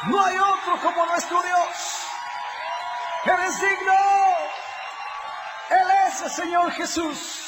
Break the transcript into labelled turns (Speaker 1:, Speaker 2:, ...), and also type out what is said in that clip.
Speaker 1: No hay otro como nuestro Dios. Él es digno. Él es el Señor Jesús.